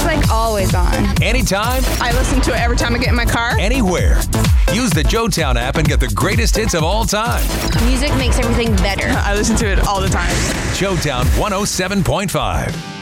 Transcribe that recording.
like always on. Anytime, I listen to it every time I get in my car. anywhere. Use the JoeTown app and get the greatest hits of all time. Music makes everything better. I listen to it all the time. JoeTown 107.5.